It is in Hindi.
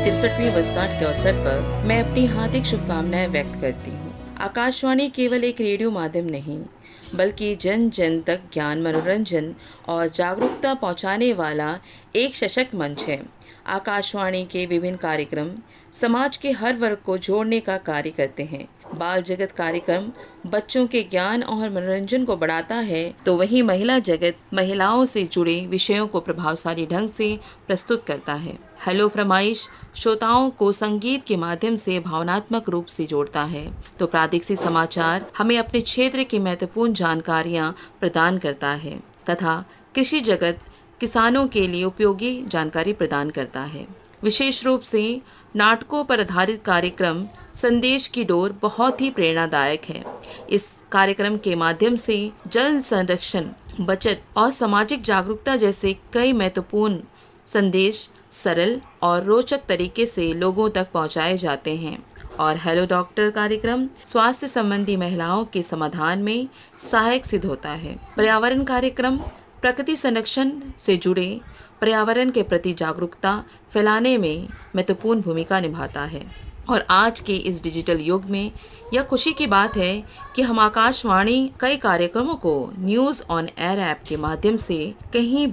63वीं वर्षगांठ के अवसर पर मैं अपनी हार्दिक शुभकामनाएं व्यक्त करती हूँ। आकाशवाणी केवल एक रेडियो माध्यम नहीं, बल्कि जन जन तक ज्ञान, मनोरंजन और जागरूकता पहुँचाने वाला एक सशक्त मंच है। आकाशवाणी के विभिन्न कार्यक्रम समाज के हर वर्ग को जोड़ने का कार्य करते हैं। बाल जगत कार्यक्रम बच्चों के ज्ञान और मनोरंजन को बढ़ाता है, तो वहीं महिला जगत महिलाओं से जुड़े विषयों को प्रभावशाली ढंग से प्रस्तुत करता है। हेलो फरमाइश श्रोताओं को संगीत के माध्यम से भावनात्मक रूप से जोड़ता है, तो प्रादेशिक समाचार हमें अपने क्षेत्र की महत्वपूर्ण जानकारियां प्रदान करता है तथा कृषि जगत किसानों के लिए उपयोगी जानकारी प्रदान करता है। विशेष रूप से नाटकों पर आधारित कार्यक्रम संदेश की डोर बहुत ही प्रेरणादायक है। इस कार्यक्रम के माध्यम से जल संरक्षण, बचत और सामाजिक जागरूकता जैसे कई महत्वपूर्ण संदेश सरल और रोचक तरीके से लोगों तक पहुंचाए जाते हैं। और हेलो डॉक्टर कार्यक्रम स्वास्थ्य संबंधी महिलाओं के समाधान में सहायक सिद्ध होता है। पर्यावरण कार्यक्रम प्रकृति संरक्षण से जुड़े पर्यावरण के प्रति जागरूकता फैलाने में महत्वपूर्ण भूमिका निभाता है। और आज के इस डिजिटल युग में यह खुशी की बात है कि हम आकाशवाणी कई कार्यक्रमों को न्यूज़ ऑन एयर ऐप के माध्यम से कहीं